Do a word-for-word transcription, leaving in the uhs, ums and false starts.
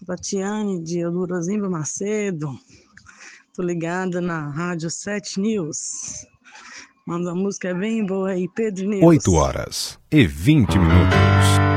Tatiane de Eldorozimba Macedo. Tô ligada na Rádio sete News. Manda uma música bem boa aí, Pedro News. oito horas e vinte minutos.